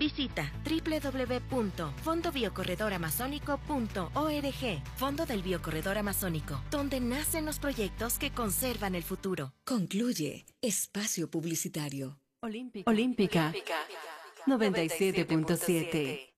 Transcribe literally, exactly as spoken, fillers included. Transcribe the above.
Visita doble u doble u doble u punto fondo biocorredor amazónico punto org. Fondo del Biocorredor Amazónico, donde nacen los proyectos que conservan el futuro. Concluye Espacio Publicitario. Olímpica, Olímpica. noventa y siete punto siete.